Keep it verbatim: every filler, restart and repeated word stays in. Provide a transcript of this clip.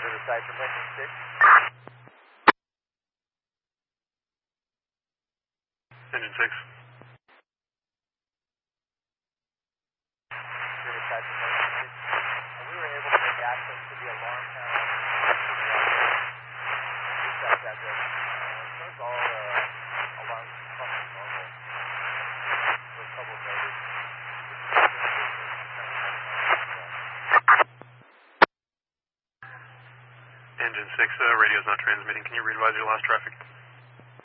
Riverside from Engine six. Engine six. Riverside from Engine six. And we were able to make access to the alarm panel. Dispatch address. Uh, those all uh, alarms function normal. For a couple of notice. Engine six, uh, radio's not transmitting. Can you re-advise your last traffic?